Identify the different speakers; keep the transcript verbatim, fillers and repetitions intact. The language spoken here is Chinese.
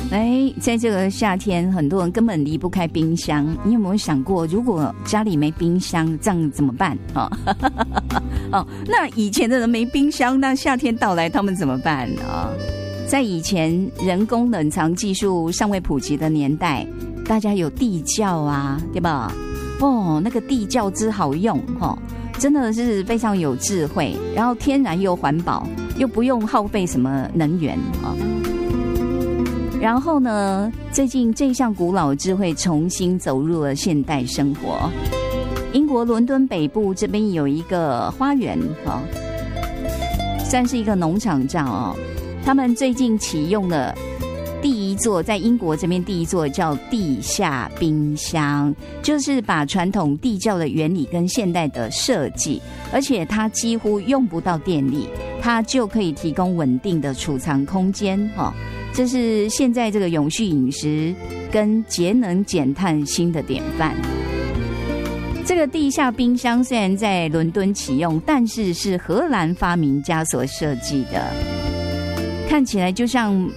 Speaker 1: 哎，在这个夏天，很多人根本离不开冰箱。你有没有想过，如果家里没冰箱，这样怎么办？哦，哦，那以前的人没冰箱，那夏天到来他们怎么办啊？在以前人工冷藏技术尚未普及的年代，大家有地窖啊，对吧？哦，那个地窖之好用哦，真的是非常有智慧，然后天然又环保，又不用耗费什么能源啊。然后呢，最近这项古老智慧重新走入了现代生活。英国伦敦北部这边有一个花园啊，算是一个农场这样哦。他们最近启用了第一座，在英国这边第一座叫地下冰箱，就是把传统地窖的原理跟现代的设计，而且它几乎用不到电力，它就可以提供稳定的储藏空间哈。这是现在这个永续饮食跟节能减碳新的典范。这个地下冰箱虽然在伦敦启用，但是是荷兰发明家所设计的，看起来就像